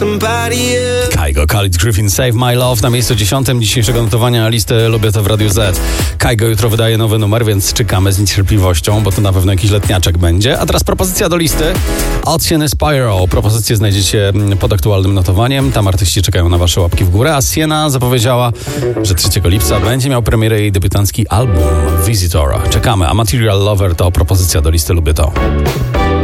Kygo, Khalid Griffin, Save My Love na miejscu 10 dzisiejszego notowania listy Lubię to w Radiu Z. Kygo jutro wydaje nowy numer, więc czekamy z niecierpliwością, bo to na pewno jakiś letniaczek będzie. A teraz propozycja do listy. Ocean Spyro. Propozycję znajdziecie pod aktualnym notowaniem. Tam artyści czekają na wasze łapki w górę, a Siena zapowiedziała, że 3 lipca będzie miał premierę jej debiutancki album Visitor. Czekamy, a Material Lover to propozycja do listy Lubię to.